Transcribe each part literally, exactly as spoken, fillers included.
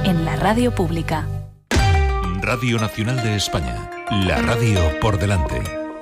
en la radio pública. Radio Nacional de España, la radio por delante.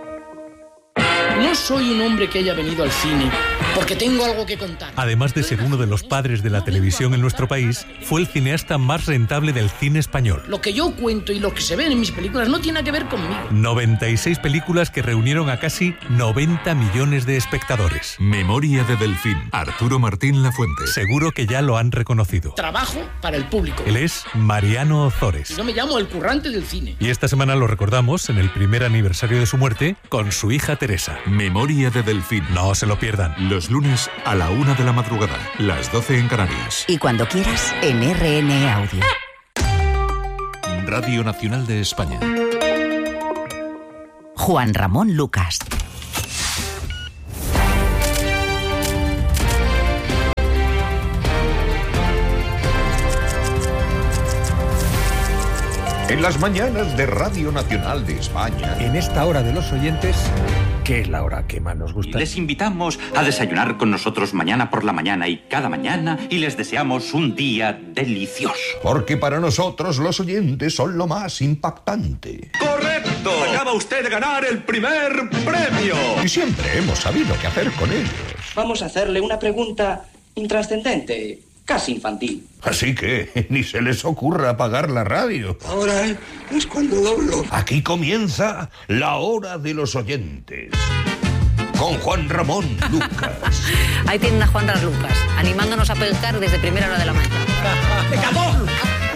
No soy un hombre que haya venido al cine porque tengo algo que contar. Además de ser uno de los padres de la televisión en nuestro país, fue el cineasta más rentable del cine español. Lo que yo cuento y lo que se ven en mis películas no tiene que ver conmigo. noventa y seis películas que reunieron a casi noventa millones de espectadores. Memoria de Delfín, Arturo Martín Lafuente. Seguro que ya lo han reconocido. Trabajo para el público. Él es Mariano Ozores. Yo me llamo el currante del cine. Y esta semana lo recordamos en el primer aniversario de su muerte con su hija Teresa. Memoria de Delfín. No se lo pierdan. Los lunes a la una de la madrugada, las doce en Canarias. Y cuando quieras, en R N Audio. Radio Nacional de España. Juan Ramón Lucas. En las mañanas de Radio Nacional de España. En esta hora de los oyentes, que es la hora que más nos gusta. Les invitamos a desayunar con nosotros mañana por la mañana y cada mañana y les deseamos un día delicioso. Porque para nosotros los oyentes son lo más impactante. ¡Correcto! Acaba usted de ganar el primer premio. Y siempre hemos sabido qué hacer con ellos. Vamos a hacerle una pregunta intrascendente, casi infantil. Así que ni se les ocurra apagar la radio. Ahora es cuando doblo. Aquí comienza la hora de los oyentes. Con Juan Ramón Lucas. Ahí tienen a Juan Ramón Lucas, animándonos a pescar desde primera hora de la mañana. ¡Acabó!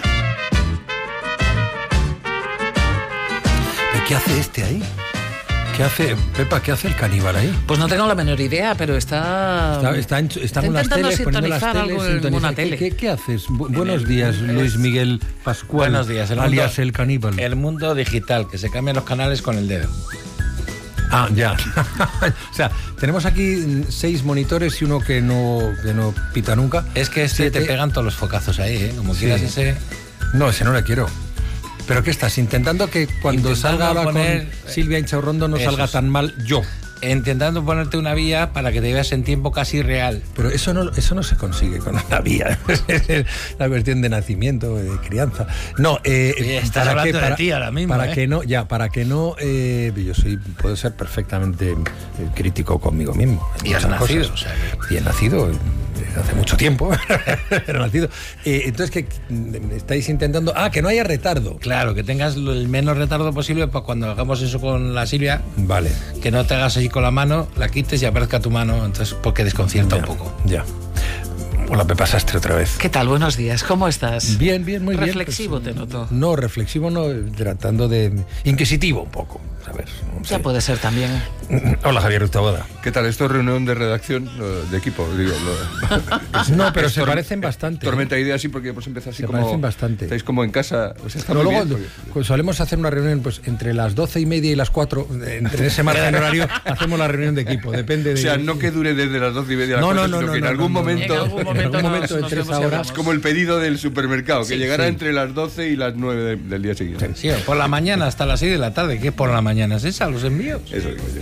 ¿Qué hace este ahí? ¿Qué hace, Pepa, qué hace el caníbal ahí? Pues no tengo la menor idea, pero está... Está, está, en, está, está con las teles, poniendo las teles, en una tele. ¿Qué, qué haces? Bu buenos días, Luis Miguel Pascual. Buenos días. El alias mundo, el caníbal. El mundo digital, que se cambian los canales con el dedo. Ah, ya. O sea, tenemos aquí seis monitores y uno que no, que no pita nunca. Es que este Siete. te pegan todos los focazos ahí, ¿eh? Como Sí. quieras ese... No, ese no le quiero. ¿Pero qué estás? Intentando que cuando Intentando salga ahora poner, con Silvia Inchaurrondo no eso salga es. tan mal yo. Intentando ponerte una vía para que te veas en tiempo casi real. Pero eso no, eso no se consigue con una vía. Es la cuestión de nacimiento, de crianza. No, eh, Sí, estás ¿para hablando qué? Para, de ti ahora mismo, Para ¿eh? que no, ya, para que no, eh, yo soy, puedo ser perfectamente eh, crítico conmigo mismo. Y has Muchas nacido, cosas. o sea que- Y he nacido. Hace mucho tiempo, pero nacido. Eh, entonces, que estáis intentando... Ah, que no haya retardo. Claro, que tengas lo- el menos retardo posible para cuando hagamos eso con la Silvia, Vale. que no te hagas así con la mano, la quites y aparezca tu mano, entonces porque desconcierta Ya, un poco. Ya. Hola, Pepa Sastre, otra vez. ¿Qué tal? Buenos días, ¿cómo estás? Bien, bien, muy Reflexivo bien. Reflexivo te noto. No, reflexivo no, tratando de... Inquisitivo un poco, a ver. No sé. Ya puede ser también. Hola, Javier Rustaboda. ¿Qué tal? Esto es reunión de redacción, de equipo, digo. Lo, no, pero se tor parecen bastante. Tormenta de ideas, sí, porque hemos empezado así se como... parecen bastante. Estáis como en casa. O sea, está No, muy luego bien, pues, solemos hacer una reunión pues entre las doce y media y las cuatro, entre ese margen horario hacemos la reunión de equipo, depende de... O sea, no que dure desde las doce y media a las no, cuatro, no, no, sino no, que en no, algún no, momento... En algún momento, en algún momento nos- entre nos esa vemos y hora... Es como el pedido del supermercado, que Sí, llegará sí. entre las doce y las nueve de, del día siguiente. Sí, por la mañana hasta las seis de la tarde. ¿Qué por la mañana es esa? ¿Los envíos? Eso digo yo.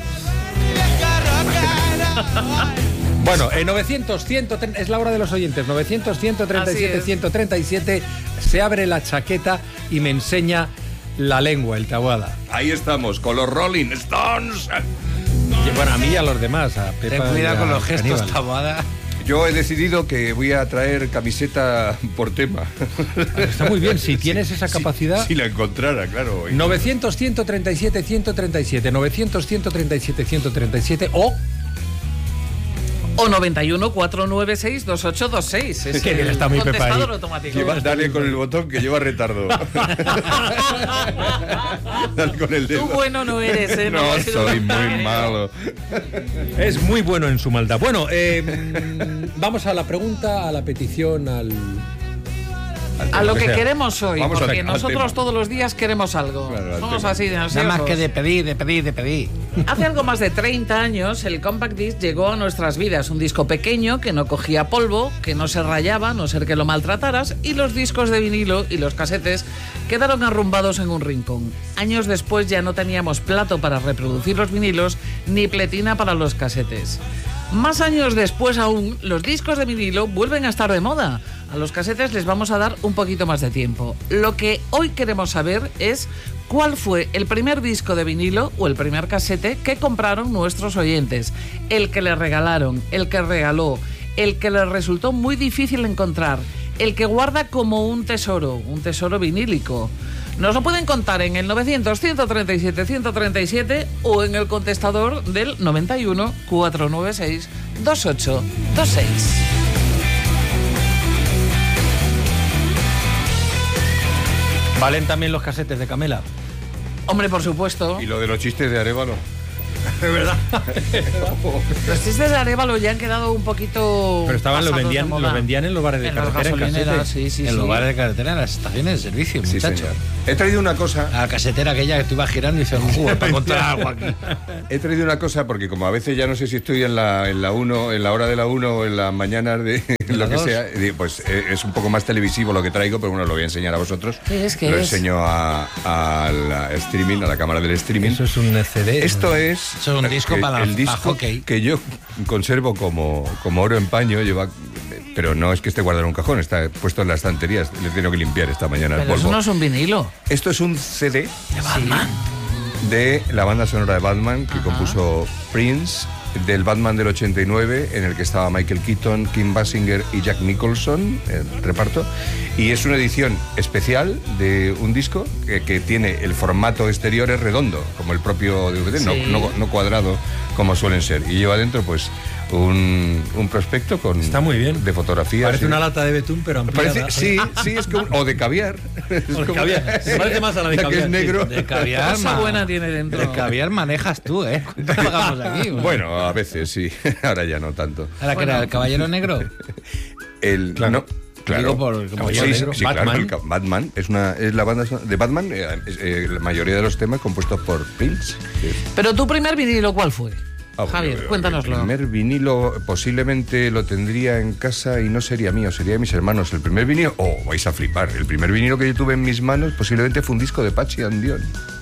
Bueno, eh, novecientos, cien, es la hora de los oyentes, novecientos, ciento treinta y siete, Así es. ciento treinta y siete, se abre la chaqueta y me enseña la lengua, el tabuada. Ahí estamos, con los Rolling Stones. Y, bueno, a mí y a los demás, a Pepa Ten y cuidado a con los gestos, Caníbal. Taboada. Yo he decidido que voy a traer camiseta por tema. Está muy bien, si tienes esa capacidad... Si, si la encontrara, claro. novecientos, ciento treinta y siete, ciento treinta y siete, novecientos, ciento treinta y siete, ciento treinta y siete o... O noventa y uno, cuatrocientos noventa y seis, veintiocho veintiséis. Es Qué bien el está mi Pepa ahí. contestador automático. Lleva, dale con el botón que lleva retardo. Dale con el dedo. Tú bueno no eres, ¿eh? No, has sido soy tan muy bien. malo. Es muy bueno en su maldad. Bueno, eh, mm, vamos a la pregunta, a la petición, al... A lo que sea. queremos hoy, Vamos porque al- al nosotros tema. todos los días queremos algo. Claro, al Somos tema. así de Nada ansiosos. más que de pedir, de pedir, de pedir. Hace algo más de treinta años, el Compact Disc llegó a nuestras vidas. Un disco pequeño que no cogía polvo, que no se rayaba, a no ser que lo maltrataras, y los discos de vinilo y los casetes quedaron arrumbados en un rincón. Años después ya no teníamos plato para reproducir los vinilos, ni pletina para los casetes. Más años después aún, los discos de vinilo vuelven a estar de moda. A los casetes les vamos a dar un poquito más de tiempo. Lo que hoy queremos saber es cuál fue el primer disco de vinilo o el primer casete que compraron nuestros oyentes. El que les regalaron, el que regaló, el que les resultó muy difícil encontrar, el que guarda como un tesoro, un tesoro vinílico. Nos lo pueden contar en el novecientos, ciento treinta y siete, ciento treinta y siete o en el contestador del noventa y uno, cuatrocientos noventa y seis, veintiocho veintiséis. ¿Valen también los casetes de Camela? Hombre, por supuesto. ¿Y lo de los chistes de Arévalo? Es verdad. Los chistes de Arévalo ya han quedado un poquito. Pero estaban, los pasados vendían, de moda. los vendían en los bares de En las carretera, en gasolineras, casetes. sí, sí, en sí. los bares de carretera, en las estaciones de servicio, Sí, muchacho. señor. He traído una cosa. A la casetera aquella que tú ibas girando y dices, "Joder, para encontrar algo aquí". He traído una cosa porque como a veces ya no sé si estoy en la en la uno, en la hora de la uno o en las mañanas de ¿En lo la que dos? sea, eh, pues eh, es un poco más televisivo lo que traigo, pero bueno, lo voy a enseñar a vosotros. ¿Qué es? ¿Qué lo es? enseño a, a la streaming, a la cámara del streaming. Eso es un C D. Esto es, Eso es un disco eh, para- el para disco hockey. que yo conservo como, como oro en paño, lleva, pero no es que esté guardado en un cajón, está puesto en las estanterías. Le tengo que limpiar esta mañana el Pero eso polvo. no es un vinilo. Esto es un C D ¿De Batman? de la banda sonora de Batman que Ajá. compuso Prince, del Batman del ochenta y nueve, en el que estaba Michael Keaton, Kim Basinger y Jack Nicholson, el reparto. Y es una edición especial de un disco que, que tiene el formato exterior es redondo, como el propio D V D, Sí. no, no, no cuadrado como suelen ser. Y lleva dentro pues un, un prospecto con Está muy bien. de fotografías. Parece sí. una lata de betún, pero ampliada. Parece- sí, sí, es como, o de caviar. Es O de como- caviar. Se parece más a la de que caviar, es sí. negro. De caviar, Cosa ma- buena tiene dentro. De caviar manejas tú, ¿eh? ¿Cuánto pagamos aquí? Bueno, a veces sí, ahora ya no tanto. ¿Ahora que era el caballero negro? El, no, claro. Digo por- como sí, yo sí, negro. sí, claro, Batman. el ca- Batman es una es la banda son- de Batman, eh, es, eh, la mayoría de los temas compuestos por Prince. que es- Pero tu primer vinilo, ¿cuál fue? Ah, bueno, Javier, el cuéntanoslo. primer vinilo posiblemente lo tendría en casa y no sería mío, sería de mis hermanos. El primer vinilo, oh, vais a flipar. El primer vinilo que yo tuve en mis manos posiblemente fue un disco de Pachi and Dion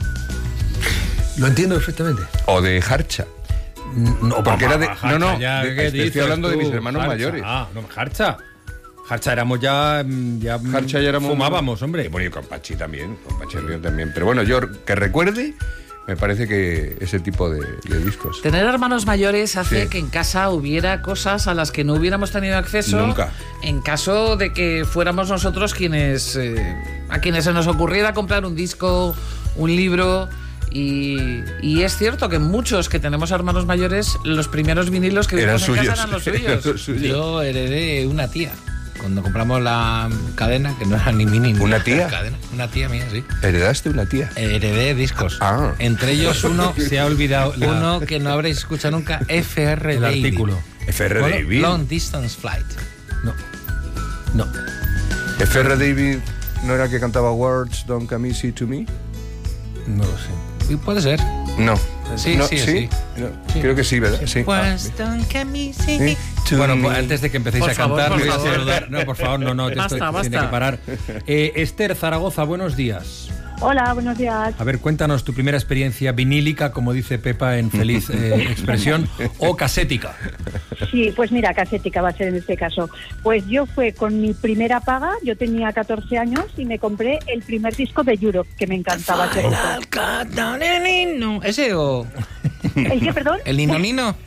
Lo entiendo perfectamente. o de Harcha. No, Porque era de- Harcha, no, no, ya, de- ¿qué estoy dices hablando de tú? mis hermanos Harcha. mayores. Ah, no, Harcha. Harcha éramos ya. mm, ya mm, Harcha ya éramos. fumábamos, hombre. Y bueno, y con Pachi también, con Pachi and Dion también. Pero bueno, yo que recuerde, me parece que ese tipo de, de discos. Tener hermanos mayores hace Sí. que en casa hubiera cosas a las que no hubiéramos tenido acceso. Nunca. En caso de que fuéramos nosotros quienes. eh, a quienes se nos ocurriera comprar un disco, un libro. Y, y es cierto que muchos que tenemos hermanos mayores, los primeros vinilos que Eran vimos en suyos. casa eran los suyos. Eran los suyos. Yo heredé una tía. Cuando compramos la cadena, que no era ni mini ni ¿Una tía? cadena, una tía mía, sí. ¿Heredaste una tía? Heredé discos. Ah. Entre ellos uno, Se ha olvidado la- uno que no habréis escuchado nunca, F R el David. artículo. F R Bueno, David. Long Distance Flight. No. No. F R David no era el que cantaba Words Don't Come Easy to Me. No lo sé. Y puede ser. No. Sí, No, sí, sí. No, creo que sí, ¿verdad? Sí. Pues don't come easy. To Bueno, me. pues antes de que empecéis Por a favor, cantar, por voy a favor. saludar. No, por favor, no, no, esto Basta, tiene basta. que parar. Eh, Esther Zaragoza, buenos días. Hola, buenos días. A ver, cuéntanos tu primera experiencia vinílica, como dice Pepa en feliz eh, expresión, o casética. Sí, pues mira, casética va a ser en este caso. Pues yo fue con mi primera paga, yo tenía catorce años y me compré el primer disco de Europe, que me encantaba. ese grupo. ¿Ese o ¿El qué, perdón? el Nino Nino?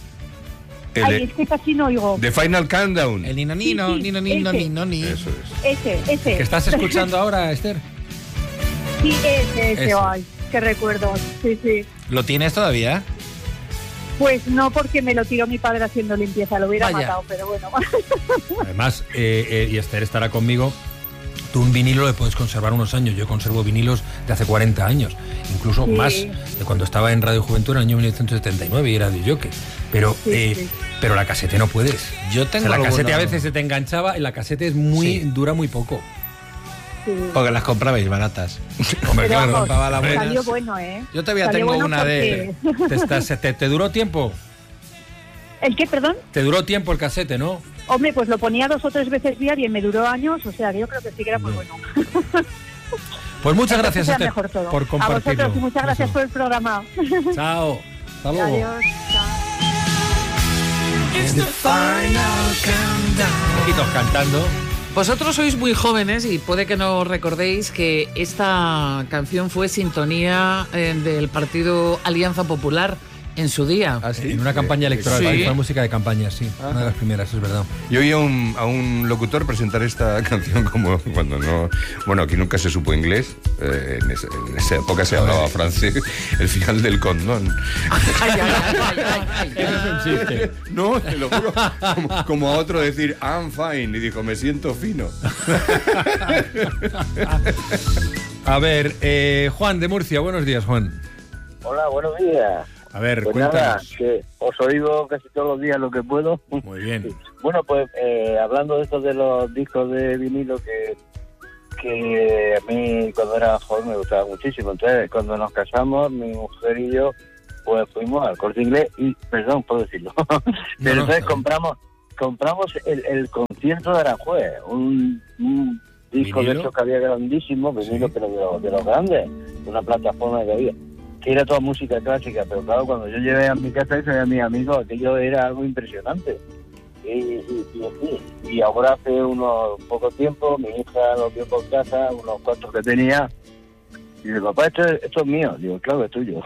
El Ay, de- es que casi no oigo. The Final Countdown. El Nino Nino, Sí, sí, Nino Nino, ese. Nino Nino. Eso es. Ese, ese. ¿Que estás escuchando ahora, Esther? Sí, ese, ese. Ese. Ay, qué recuerdos. Sí, sí. ¿Lo tienes todavía? Pues no, porque me lo tiró mi padre haciendo limpieza, lo hubiera Vaya. matado, pero bueno. Además, eh, eh, y Esther estará conmigo, tú un vinilo le puedes conservar unos años. Yo conservo vinilos de hace cuarenta años, incluso Sí. más de cuando estaba en Radio Juventud en el año mil novecientos setenta y nueve y era de jockey. Pero, Sí, eh, sí. pero la casete no puedes. Yo O sea, tengo la alguno- casete a veces se te enganchaba y la casete es muy Sí. dura muy poco. Sí. Porque las comprabais baratas. Hombre, Pero claro. vamos, compraba las buenas. salió bueno, ¿eh? Yo todavía Salió tengo bueno una de- porque- ¿Te, estás- te- te duró tiempo? ¿El qué, perdón? Te duró tiempo el casete, ¿no? Hombre, pues lo ponía dos o tres veces diario y me duró años, o sea que yo creo que sí que era muy bueno. Pues muchas Entonces gracias, era Esther, mejor todo. por A compartirlo. vosotros y muchas gracias Eso. por el programa. Chao. Hasta luego. Adiós. Chao. Poquitos cantando. Vosotros sois muy jóvenes y puede que no recordéis que esta canción fue sintonía eh, del partido Alianza Popular en su día. ¿Ah, sí? En una campaña electoral, sí. Fue música de campaña, sí. Ah. Una de las primeras, es verdad. Yo oí a un, a un locutor presentar esta canción como cuando no... Bueno, aquí nunca se supo inglés, eh, en, esa, en esa época se hablaba francés, el final del condón. Ay, ay, ay, ay, ay, ay. Eso es un chiste. No, te lo juro, como, como a otro decir, I'm fine, y dijo, me siento fino. A ver, eh, Juan de Murcia, buenos días, Juan. Hola, buenos días. A ver, pues cuéntanos. Nada, que os oigo casi todos los días lo que puedo. Muy bien. Sí. Bueno, pues eh, hablando de esto de los discos de vinilo que, que a mí cuando era joven me gustaba muchísimo. Entonces, cuando nos casamos, mi mujer y yo, pues fuimos al Corte Inglés y, perdón, puedo decirlo, pero no, no, entonces no. compramos compramos el, el concierto de Aranjuez, un, un disco ¿Vinilo? de esos que había grandísimo, vinilo, sí. pero de los, de los grandes, una plataforma que había. Que era toda música clásica, pero claro, cuando yo llegué a mi casa y soy a mis amigos, aquello era algo impresionante. Y, y, y, y ahora hace unos poco tiempo, mi hija lo vio por casa, unos cuantos que tenía, y dice, papá, esto es, esto es mío. Digo, claro, es tuyo.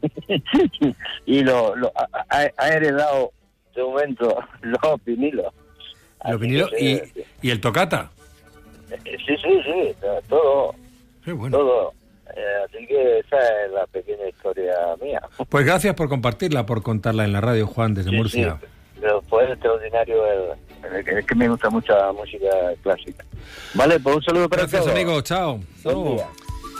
Y lo, lo ha, ha heredado de momento los vinilos. Los vinilos y, sí, sí. y el tocata. Sí, sí, sí, todo. Qué bueno. Todo. Eh, así que esa es la pequeña historia mía. Pues gracias por compartirla, por contarla en la radio, Juan, desde sí, Murcia. Sí, pero fue extraordinario, el, el, el, es que me gusta mucho la música clásica. Vale, pues un saludo para gracias, todos. amigo, chao. Buen día.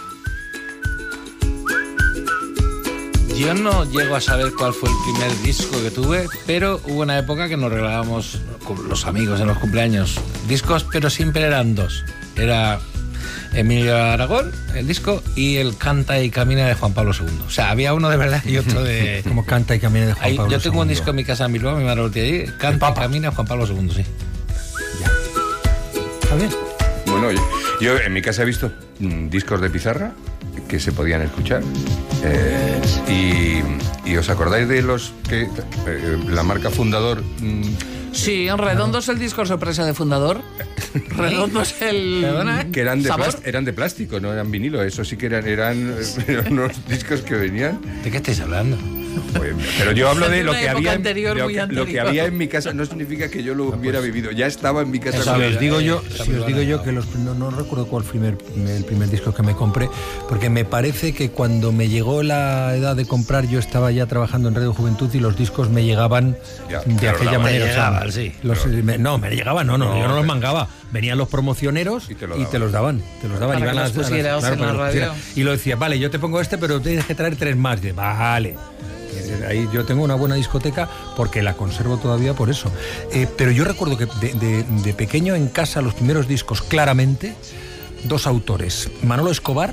Yo no llego a saber cuál fue el primer disco que tuve, pero hubo una época que nos regalábamos con los amigos en los cumpleaños discos, pero siempre eran dos. Era Emilio Aragón, el disco, y el Canta y Camina de Juan Pablo segundo. O sea, había uno de verdad y otro de... Como Canta y Camina de Juan Ahí, Pablo yo tengo segundo. un disco en mi casa en Bilbao, mi madre lo tiene ahí, Canta y Camina de Juan Pablo segundo, sí. Ya. ¿Está bien? Bueno, yo, yo en mi casa he visto mm, discos de pizarra que se podían escuchar. Eh, y, y os acordáis de los que eh, la marca Fundador. Mm, sí, en redondo es el disco sorpresa de Fundador. Redondo es el. ¿Perdona? que eran de, ¿Sabor? plast, eran de plástico, no eran vinilo. Eso sí que eran, eran, eran unos discos que venían. ¿De qué estáis hablando? Pues, pero yo hablo de lo Una que, época había, anterior, lo, muy que, anterior. lo que había en mi casa no significa que yo lo hubiera vivido. Ya estaba en mi casa. Si con os el- digo yo, Esa si os digo yo no. que los, no, no recuerdo cuál fue el primer, el primer disco que me compré, porque me parece que cuando me llegó la edad de comprar yo estaba ya trabajando en Radio Juventud y los discos me llegaban Ya, de pero aquella no, manera. me o sea, llegaban, sí. los- me- no, me llegaban, no, no, No, yo no los pero- mangaba. Venían los promocioneros Y y te lo te, daban. los daban, te los daban. Para Iban que a los las- a las- pusieras claro, en para la que los radio. pusieras. Y lo decía, vale, yo te pongo este, pero tienes que traer tres más. De, vale. Ahí yo tengo una buena discoteca porque la conservo todavía por eso. Eh, pero yo recuerdo que de, de- de pequeño en casa los primeros discos, claramente, dos autores. Manolo Escobar,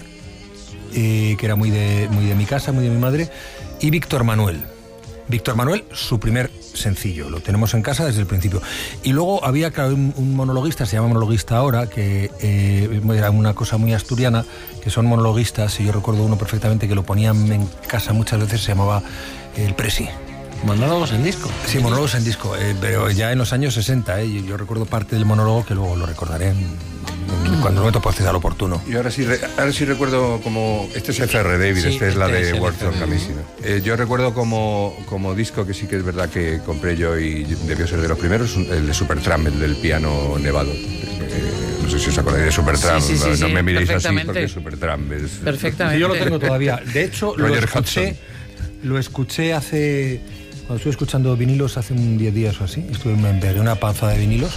eh, que era muy de, muy de mi casa, muy de mi madre, y Víctor Manuel. Víctor Manuel, su primer sencillo, lo tenemos en casa desde el principio. Y luego había, claro, un, un monologuista, se llama monologuista ahora, que eh, era una cosa muy asturiana, que son monologuistas, y yo recuerdo uno perfectamente que lo ponían en casa muchas veces, se llamaba El Presi. Monólogos en disco. Sí, monólogos en disco, eh, pero ya en los años sesenta, eh, yo recuerdo parte del monólogo que luego lo recordaré en, en, cuando el momento proceda al oportuno. Y ahora sí, re- ahora sí recuerdo como... Este es F R David, Sí, este es la este es de el Words of F R. Camisino. Eh, yo recuerdo como, como disco que sí que es verdad que compré yo y debió ser de los primeros, un- el de Supertramp, el del piano nevado. Eh, no sé si os acordáis de Supertramp, Sí, sí, sí, no, sí, no me miréis así perfectamente. porque Supertramp es... Perfectamente. Sí, yo lo tengo todavía. De hecho, lo Roger escuché, Hudson. lo escuché hace... Cuando estuve escuchando vinilos hace un diez días o así, estuve me pegué una panza de vinilos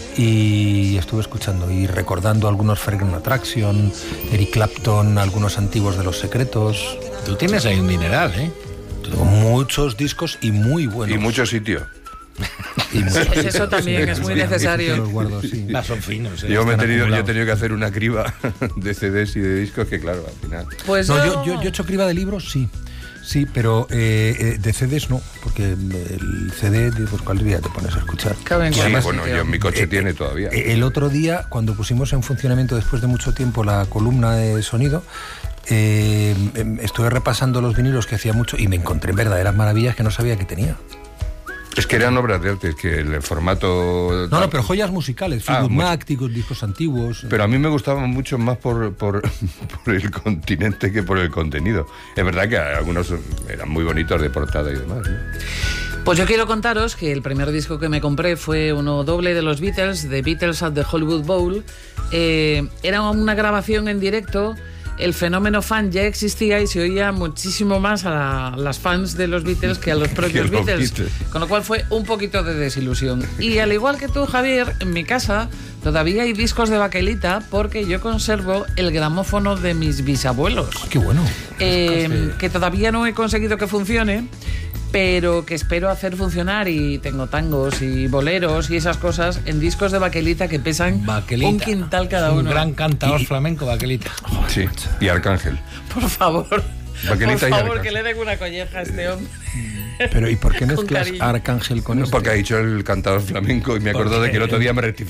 y estuve escuchando y recordando algunos Fragrant Attraction, Eric Clapton, algunos antiguos de Los Secretos. Tú tienes ahí un dineral, ¿eh? Tengo muchos discos y muy buenos. Y mucho sitio. Y muchos Eso discos. también es muy necesario. Los guardo, sí. Ah, son finos, ¿eh? Yo me he están tenido, yo he acumulados. tenido que hacer una criba de C Ds y de discos que claro, al final... Pues No, yo, yo, yo, yo he hecho criba de libros, sí. Sí, pero eh, eh, de C Ds no, porque el C D, pues cuál día te pones a escuchar. Cabe en Sí, cualquier bueno, sitio. yo en mi coche Eh, tiene todavía. Eh, El otro día, cuando pusimos en funcionamiento después de mucho tiempo la columna de sonido, eh, em, estuve repasando los vinilos que hacía mucho y me encontré verdaderas maravillas que no sabía que tenía. Es que eran obras de arte, es que el formato... No, no, pero joyas musicales, Ah, Fleetwood mucho. Mac, discos, discos antiguos. Pero a mí me gustaban mucho más por, por, por el continente que por el contenido. Es verdad que algunos eran muy bonitos de portada y demás, ¿no? Pues yo quiero contaros que el primer disco que me compré fue uno doble de los Beatles, The Beatles at the Hollywood Bowl. Eh, era una grabación en directo. El fenómeno fan ya existía y se oía muchísimo más a la- las fans de los Beatles que a los propios Que los Beatles, Beatles. con lo cual fue un poquito de desilusión. Y al igual que tú, Javier, en mi casa todavía hay discos de baquelita porque yo conservo el gramófono de mis bisabuelos. Qué bueno. Eh, que todavía no he conseguido que funcione, pero que espero hacer funcionar, y tengo tangos y boleros y esas cosas en discos de baquelita que pesan Baquelita. un quintal cada Un uno. gran cantador flamenco, Baquelita. Sí, y Arcángel. Por favor, Baquelita por y favor, Arcángel. que le den una colleja a este hombre. Pero ¿y por qué Con mezclas cariño. Arcángel con No, este? porque ha dicho el cantador flamenco y me acordó ¿Por de que el qué? otro día me rectificó.